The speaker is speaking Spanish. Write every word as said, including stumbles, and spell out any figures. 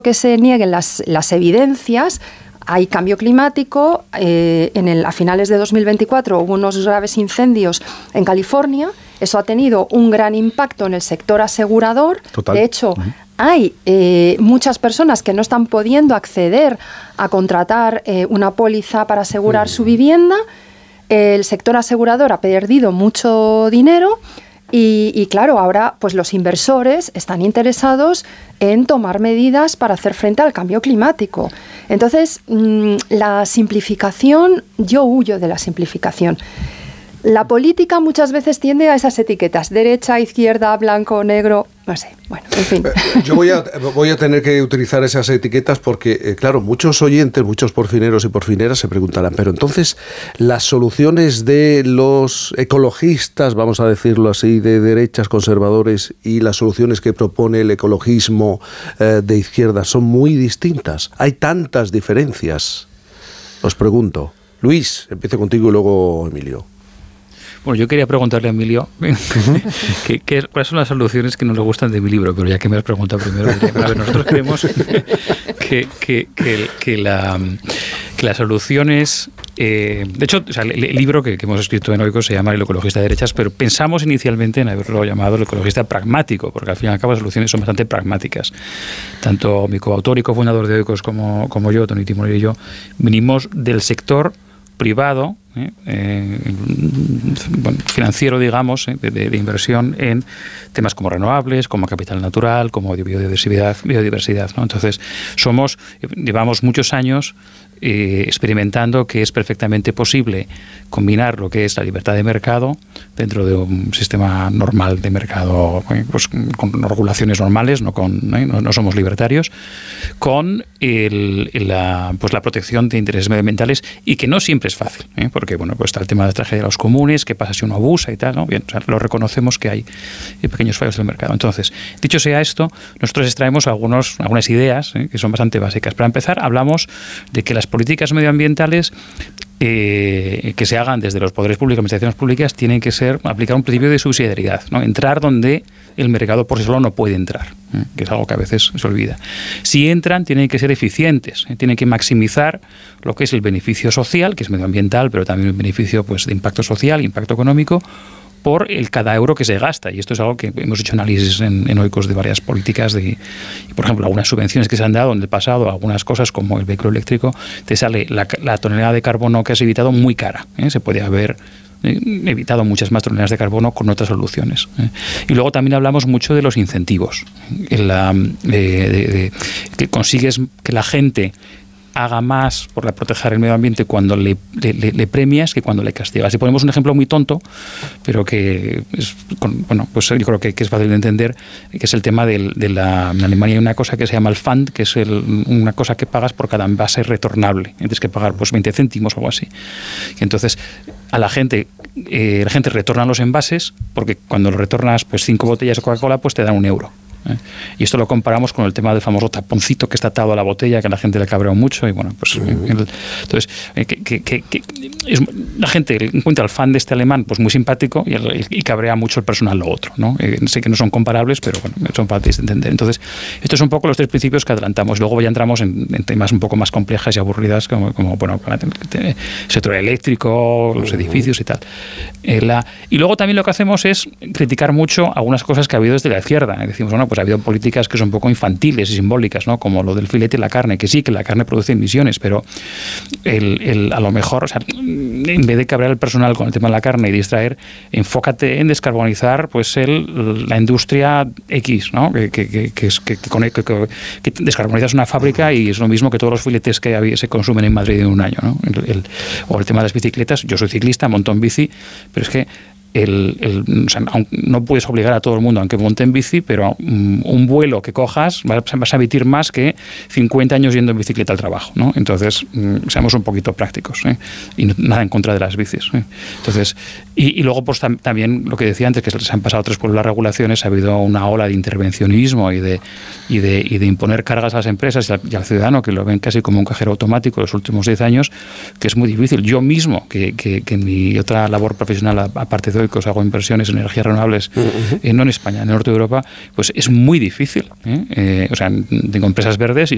que se nieguen las, las evidencias. Hay cambio climático. Eh, en el, a finales de dos mil veinticuatro hubo unos graves incendios en California. Eso ha tenido un gran impacto en el sector asegurador. Total. De hecho, Uh-huh. hay eh, muchas personas que no están pudiendo acceder a contratar eh, una póliza para asegurar uh-huh. su vivienda. El sector asegurador ha perdido mucho dinero. Y, y claro, ahora pues los inversores están interesados en tomar medidas para hacer frente al cambio climático. Entonces, mmm, la simplificación, yo huyo de la simplificación. La política muchas veces tiende a esas etiquetas, derecha, izquierda, blanco, negro, no sé, bueno, en fin. Yo voy a, voy a tener que utilizar esas etiquetas porque, eh, claro, muchos oyentes, muchos porfineros y porfineras se preguntarán, pero entonces las soluciones de los ecologistas, vamos a decirlo así, de derechas, conservadores, y las soluciones que propone el ecologismo eh, de izquierda son muy distintas. Hay tantas diferencias. Os pregunto. Luis, empiezo contigo y luego Emilio. Bueno, yo quería preguntarle a Emilio que, que, cuáles son las soluciones que no le gustan de mi libro, pero ya que me has preguntado primero, a ver, nosotros creemos que, que, que, que, la, que las soluciones... Eh, de hecho, o sea, el, el libro que, que hemos escrito en Oikos se llama El ecologista de derechas, pero pensamos inicialmente en haberlo llamado El ecologista pragmático, porque al fin y al cabo las soluciones son bastante pragmáticas. Tanto mi coautor y cofundador de Oikos como, como yo, Toni Timor y yo, venimos del sector privado, eh, eh, financiero, digamos, eh, de, de inversión en temas como renovables, como capital natural, como biodiversidad, biodiversidad, ¿no? Entonces, somos, llevamos muchos años eh, experimentando que es perfectamente posible combinar lo que es la libertad de mercado dentro de un sistema normal de mercado, eh, pues con regulaciones normales, no con eh, no, no somos libertarios, con el, la, pues la protección de intereses medioambientales, y que no siempre es fácil, ¿eh? Porque bueno, pues está el tema de la tragedia de los comunes, qué pasa si uno abusa y tal, ¿no? Bien, o sea, lo reconocemos que hay pequeños fallos del mercado. Entonces, dicho sea esto, nosotros extraemos algunos, algunas ideas, ¿eh? que son bastante básicas. Para empezar, hablamos de que las políticas medioambientales Eh, que se hagan desde los poderes públicos, administraciones públicas, tienen que ser aplicar un principio de subsidiariedad, ¿no? Entrar donde el mercado por sí solo no puede entrar, ¿eh? Que es algo que a veces se olvida. Si entran, tienen que ser eficientes, ¿eh? Tienen que maximizar lo que es el beneficio social, que es medioambiental, pero también un beneficio pues de impacto social, impacto económico, por el cada euro que se gasta. Y esto es algo que hemos hecho análisis en, en Oikos de varias políticas, de, por ejemplo, algunas subvenciones que se han dado en el pasado, algunas cosas como el vehículo eléctrico, te sale la, la tonelada de carbono que has evitado muy cara, ¿eh? Se puede haber evitado muchas más toneladas de carbono con otras soluciones, ¿eh? Y luego también hablamos mucho de los incentivos, en la, de, de, de, que consigues que la gente haga más por la proteger el medio ambiente cuando le, le, le premias que cuando le castigas. Si ponemos un ejemplo muy tonto, pero que es, bueno, pues yo creo que, que es fácil de entender, que es el tema del, de la... En Alemania hay una cosa que se llama el Pfand, que es el, una cosa que pagas por cada envase retornable. Tienes que pagar pues veinte céntimos o algo así. Y entonces a la gente, eh, la gente retorna los envases, porque cuando lo retornas pues cinco botellas de Coca-Cola, pues te dan un euro. ¿Eh? Y esto lo comparamos con el tema del famoso taponcito que está atado a la botella, que a la gente le cabrea mucho, y bueno, pues uh-huh. el, entonces eh, que, que, que, que es, la gente encuentra al fan de este alemán pues muy simpático, y, el, y cabrea mucho el personal lo otro, ¿no? Eh, sé que no son comparables, pero bueno, son fáciles de entender. Entonces, estos son un poco los tres principios que adelantamos. Luego ya entramos en, en temas un poco más complejas y aburridas, como, como bueno, el sector eléctrico, los edificios y tal. Eh, la, y luego también lo que hacemos es criticar mucho algunas cosas que ha habido desde la izquierda. Decimos, bueno, pues ha habido políticas que son un poco infantiles y simbólicas, ¿no? Como lo del filete y la carne, que sí, que la carne produce emisiones, pero el, el, a lo mejor, o sea, en vez de cabrear el personal con el tema de la carne y distraer, enfócate en descarbonizar pues el, la industria X, ¿no? Que, que, que, que, que, que, que, que descarbonizas una fábrica y es lo mismo que todos los filetes que había, se consumen en Madrid en un año, ¿no? El, el, o el tema de las bicicletas. Yo soy ciclista, monto en bici, pero es que El, el, o sea, no puedes obligar a todo el mundo a que monte en bici, pero um, un vuelo que cojas vas, vas a emitir más que cincuenta años yendo en bicicleta al trabajo, ¿no? Entonces, um, seamos un poquito prácticos, ¿eh? Y no, nada en contra de las bicis, ¿eh? Entonces, y, y luego pues tam, también lo que decía antes, que se han pasado tres por las regulaciones, ha habido una ola de intervencionismo y de, y de, y de imponer cargas a las empresas y al, y al ciudadano, que lo ven casi como un cajero automático en los últimos diez años, que es muy difícil. Yo mismo, que, que, que en mi otra labor profesional, aparte de que os hago inversiones en energías renovables, uh-huh. eh, no en España, en el norte de Europa, pues es muy difícil, ¿eh? Eh, o sea, tengo empresas verdes y